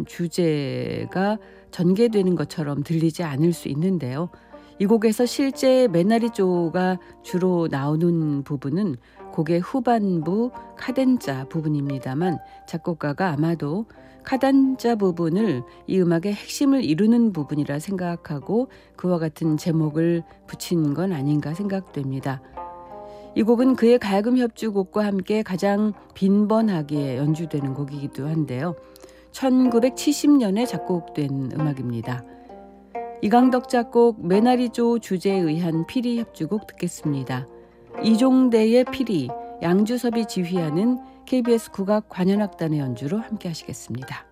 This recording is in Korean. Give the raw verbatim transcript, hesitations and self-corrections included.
주제가 전개되는 것처럼 들리지 않을 수 있는데요. 이 곡에서 실제 메나리조가 주로 나오는 부분은 곡의 후반부 카덴자 부분입니다만 작곡가가 아마도 카덴자 부분을 이 음악의 핵심을 이루는 부분이라 생각하고 그와 같은 제목을 붙인 건 아닌가 생각됩니다. 이 곡은 그의 가야금 협주곡과 함께 가장 빈번하게 연주되는 곡이기도 한데요. 천구백칠십 년에 작곡된 음악입니다. 이강덕 작곡 메나리조 주제에 의한 피리 협주곡 듣겠습니다. 이종대의 피리, 양주섭이 지휘하는 케이비에스 국악 관현악단의 연주로 함께 하시겠습니다.